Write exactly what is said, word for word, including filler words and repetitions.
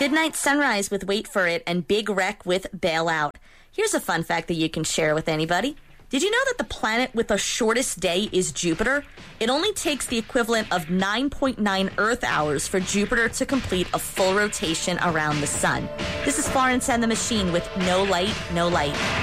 Goodnight Sunrise with Wait For It, and Big Wreck with Bailout. Here's a fun fact that you can share with anybody. Did you know that the planet with the shortest day is Jupiter? It only takes the equivalent of nine point nine Earth hours for Jupiter to complete a full rotation around the sun. This is Florence and the Machine with No Light, No Light.